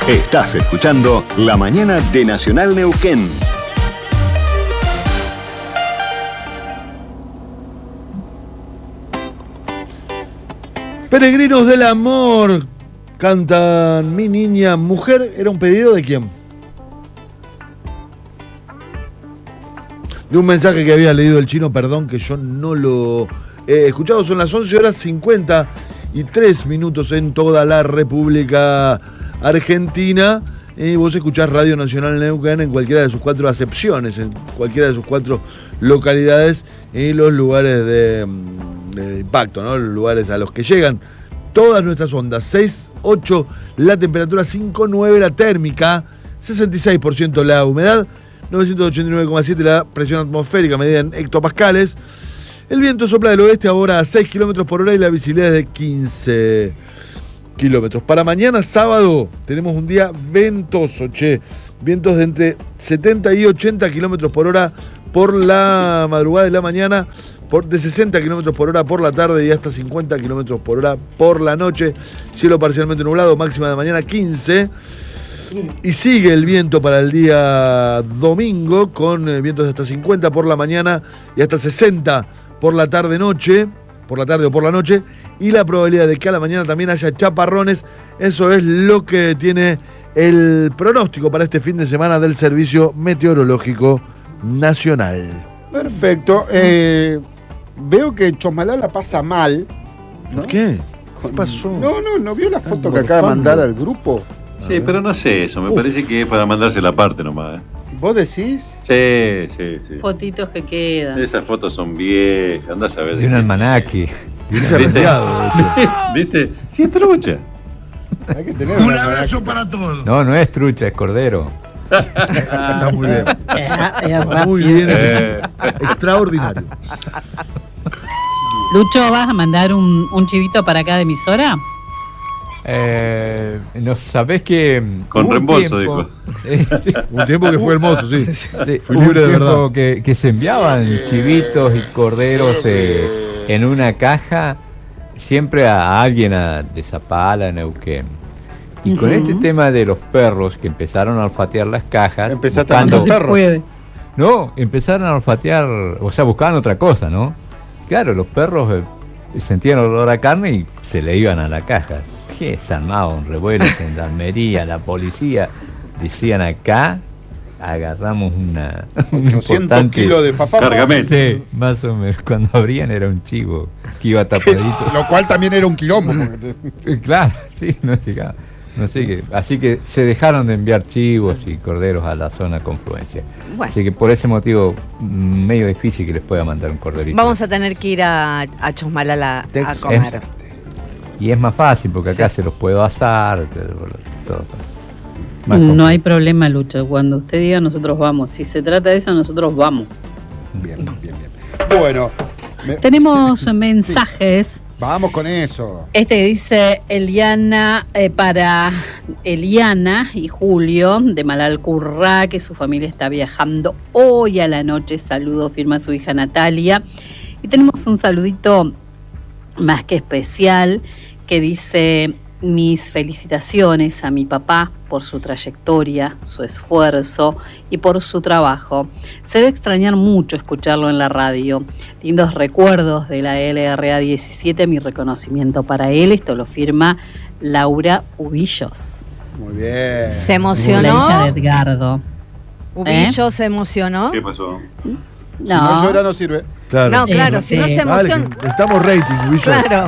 Estás escuchando La Mañana de Nacional Neuquén. Peregrinos del amor cantan Mi Niña Mujer. ¿Era un pedido de quién? De un mensaje que había leído el chino, perdón, que yo no lo he escuchado. Son las 11:53 en toda la República Argentina. Y vos escuchás Radio Nacional Neuquén en cualquiera de sus 4 acepciones, en cualquiera de sus 4 localidades y los lugares de impacto, ¿no? Los lugares a los que llegan todas nuestras ondas. 6,8 la temperatura, 5,9 la térmica, 66% la humedad, 989,7 la presión atmosférica medida en hectopascales. El viento sopla del oeste ahora a 6 km por hora y la visibilidad es de 15 kilómetros. Para mañana sábado tenemos un día ventoso, vientos de entre 70 y 80 kilómetros por hora por la madrugada de la mañana, de 60 kilómetros por hora por la tarde y hasta 50 kilómetros por hora por la noche. Cielo parcialmente nublado, máxima de mañana 15. Y sigue el viento para el día domingo con vientos de hasta 50 por la mañana y hasta 60 por la tarde-noche, por la tarde o por la noche. Y la probabilidad de que a la mañana también haya chaparrones. Eso es lo que tiene el pronóstico para este fin de semana del Servicio Meteorológico Nacional. Perfecto. Veo que Chosmalal la pasa mal, ¿no? ¿Por qué? ¿Qué pasó? No vio la foto que acaba de mandar al grupo. Sí, pero no sé eso, me parece que es para mandarse la parte nomás. ¿Vos decís? Sí. Fotitos que quedan. Esas fotos son viejas, andás a ver. De un almanaque. ¿Viste? Sí, es trucha. Hay que tener un abrazo para todos. No es trucha, es cordero. Está muy bien. Está muy bien. Extraordinario. Lucho, ¿vas a mandar un chivito para cada emisora? No sabés que con reembolso dijo. Un tiempo que fue hermoso, sí. Fui libre de verdad. Que se enviaban chivitos y corderos en una caja siempre a alguien de Zapala, Neuquén. Y con este tema de los perros que empezaron a olfatear las cajas. ¿Empezaste a mandar perros? No, empezaron a olfatear, o sea, buscaban otra cosa, ¿no? Claro, los perros sentían olor a carne y se le iban a la caja. ¿Qué se armaba un revuelo? Gendarmería, la policía, decían acá, agarramos una 800 kilos de fafá. Cargamento. Sí, más o menos. Cuando abrían era un chivo que iba tapadito. Lo cual también era un quilombo. Claro, sí, no llegaba. No sé qué. Así que se dejaron de enviar chivos y corderos a la zona confluencia. Bueno. Así que por ese motivo, medio difícil que les pueda mandar un corderito. Vamos a tener que ir a Chosmalal a comer. Y es más fácil porque acá se los puedo asar, todo. No hay problema, Lucho. Cuando usted diga, nosotros vamos. Si se trata de eso, nosotros vamos. Bien. Bueno. Tenemos mensajes. Sí. Vamos con eso. Este dice Eliana, para Eliana y Julio de Malalcurrá, que su familia está viajando hoy a la noche. Saludos, firma su hija Natalia. Y tenemos un saludito más que especial que dice: mis felicitaciones a mi papá por su trayectoria, su esfuerzo y por su trabajo. Se debe extrañar mucho escucharlo en la radio. Lindos recuerdos de la LRA 17, mi reconocimiento para él. Esto lo firma Laura Ubillos. Muy bien. ¿Se emocionó? La hija de Edgardo. ¿Ubillos se emocionó? ¿Qué pasó? No. Si no llora no sirve. Claro. No, claro, si no se emociona. Necesitamos rating, Ubillos. Claro.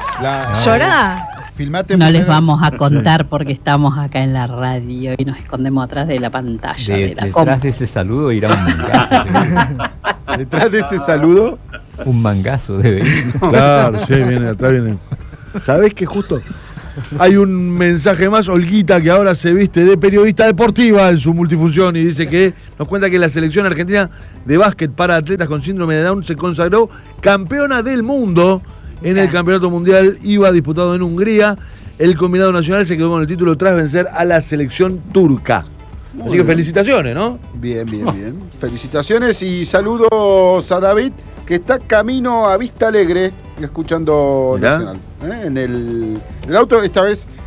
Llorá. Filmate No les vamos a contar porque estamos acá en la radio y nos escondemos atrás de la pantalla de la detrás de ese saludo irá un mangazo. Detrás de ese saludo, un mangazo debe ir. Claro, sí, viene atrás, viene. ¿Sabés que justo hay un mensaje más? Olguita, que ahora se viste de periodista deportiva en su multifunción y dice que nos cuenta que la selección argentina de básquet para atletas con síndrome de Down se consagró campeona del mundo en el Campeonato Mundial IVA disputado en Hungría. El combinado nacional se quedó con el título tras vencer a la selección turca. Así que felicitaciones, ¿no? Bien. Felicitaciones y saludos a David, que está camino a Vista Alegre, escuchando ¿Mirá? Nacional. En el auto, esta vez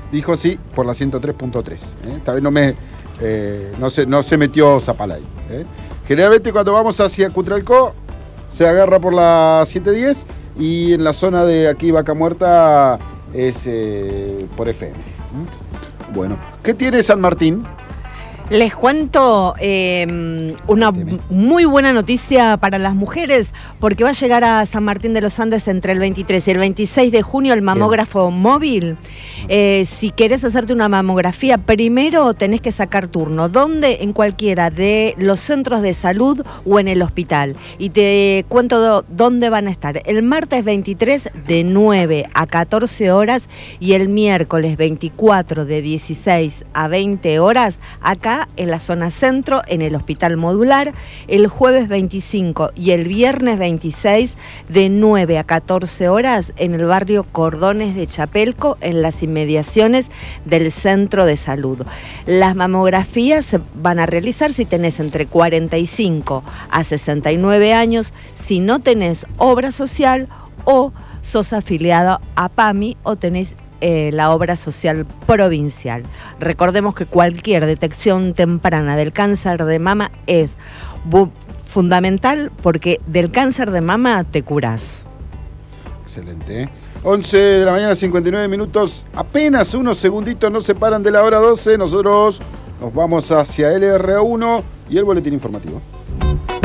dijo sí por la 103.3. Esta vez no se metió Zapalay. Generalmente cuando vamos hacia Cutralcó se agarra por la 710 y en la zona de aquí Vaca Muerta es por FM. Bueno, ¿qué tiene San Martín? Les cuento una muy buena noticia para las mujeres, porque va a llegar a San Martín de los Andes entre el 23 y el 26 de junio el mamógrafo móvil. Si querés hacerte una mamografía, primero tenés que sacar turno. ¿Dónde? En cualquiera de los centros de salud o en el hospital. Y te cuento dónde van a estar. El martes 23 de 9 a 14 horas y el miércoles 24 de 16 a 20 horas acá en la zona centro, en el Hospital Modular, el jueves 25 y el viernes 26 de 9 a 14 horas en el barrio Cordones de Chapelco, en las inmediaciones del Centro de Salud. Las mamografías se van a realizar si tenés entre 45 a 69 años, si no tenés obra social o sos afiliado a PAMI o tenés la obra social provincial. Recordemos que cualquier detección temprana del cáncer de mama es fundamental porque del cáncer de mama te curás. Excelente. 11 de la mañana, 59 minutos. Apenas unos segunditos nos separan de la hora 12. Nosotros nos vamos hacia LRA1 y el boletín informativo.